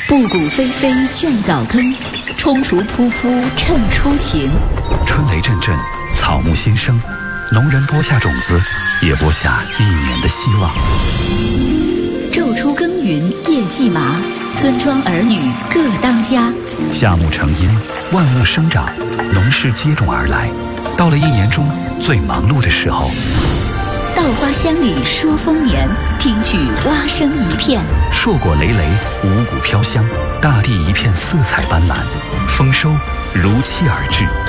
布谷霏霏倦早更，踌躇扑扑趁初晴。 春雷阵阵，草木新生，农人播下种子，也播下一年的希望。 昼出耕耘夜绩麻，村庄儿女各当家。 夏木成荫，万物生长，农事接踵而来。到了一年中最忙碌的时候， 稻花香里说丰年，听取蛙声一片。 硕果累累，五谷飘香，大地一片色彩斑斓，丰收如期而至。